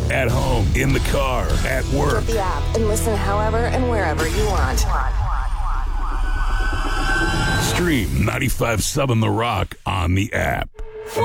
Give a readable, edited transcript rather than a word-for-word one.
at home, in the car, at work. Get the app and listen however and wherever you want. Stream 95.7 The Rock on the app.